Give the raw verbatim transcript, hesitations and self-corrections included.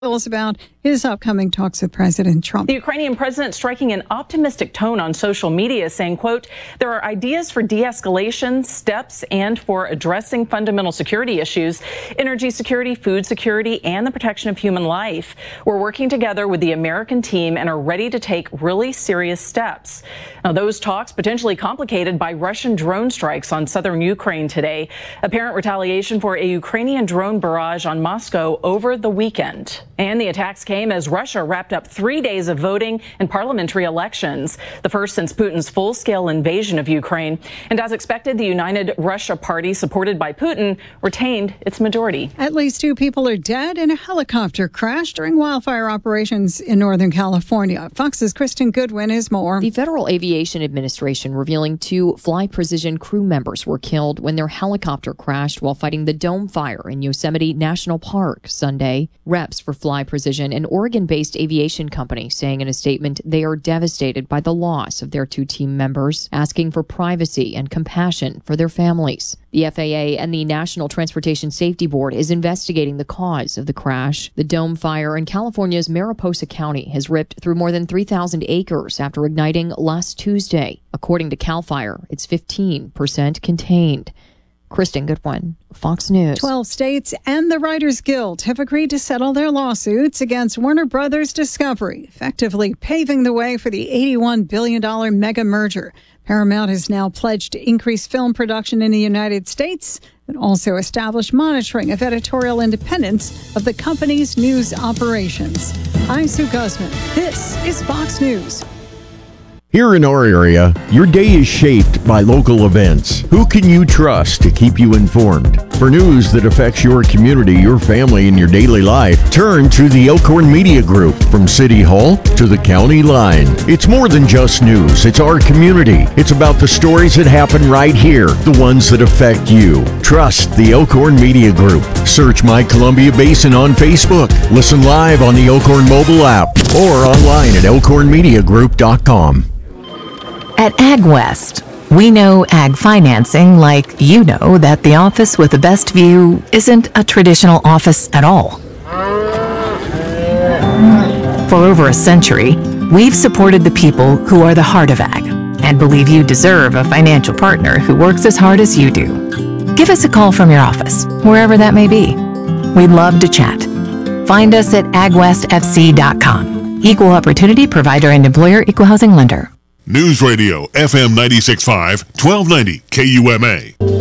about his upcoming talks with President Trump. The Ukrainian president striking an optimistic tone on social media, saying, quote, there are ideas for de-escalation steps and for addressing fundamental security issues, energy security, food security, and the protection of human life. We're working together with the American team and are ready to take really serious steps. Now, those talks potentially complicated by Russian drone strikes on southern Ukraine today, apparent retaliation for a Ukrainian drone barrage on Moscow over the weekend. And the attacks came as Russia wrapped up three days of voting and parliamentary elections, the first since Putin's full-scale invasion of Ukraine. And as expected, the United Russia Party, supported by Putin, retained its majority. At least two people are dead in a helicopter crash during wildfire operations in Northern California. Fox's Kristen Goodwin has more. The Federal Aviation Administration revealing two Fly Precision crew members were killed when their helicopter crashed while fighting the Dome Fire in Yosemite National Park Sunday. Reps for Fly Precision, an Oregon-based aviation company, saying in a statement they are devastated by the loss of their two team members, asking for privacy and compassion for their families. The F A A and the National Transportation Safety Board is investigating the cause of the crash. The Dome Fire in California's Mariposa County has ripped through more than three thousand acres after igniting last Tuesday. According to CAL FIRE, it's fifteen percent contained. Kristen Goodwin, Fox News. Twelve states and the Writers Guild have agreed to settle their lawsuits against Warner Brothers Discovery, effectively paving the way for the eighty-one billion dollars mega merger. Paramount has now pledged to increase film production in the United States and also establish monitoring of editorial independence of the company's news operations. I'm Sue Guzman. This is Fox News. Here in our area, your day is shaped by local events. Who can you trust to keep you informed? For news that affects your community, your family, and your daily life, turn to the Elkhorn Media Group. From City Hall to the county line. It's more than just news. It's our community. It's about the stories that happen right here, the ones that affect you. Trust the Elkhorn Media Group. Search My Columbia Basin on Facebook. Listen live on the Elkhorn mobile app or online at elkhorn media group dot com. At AgWest, we know ag financing like you know that the office with the best view isn't a traditional office at all. For over a century, we've supported the people who are the heart of ag and believe you deserve a financial partner who works as hard as you do. Give us a call from your office, wherever that may be. We'd love to chat. Find us at ag west f c dot com. Equal Opportunity Provider and Employer Equal Housing Lender. News Radio, F M ninety-six point five, twelve ninety K U M A.